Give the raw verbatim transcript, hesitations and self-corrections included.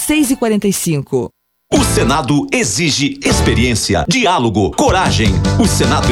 seis e quarenta e cinco. O Senado exige experiência, diálogo, coragem. O Senado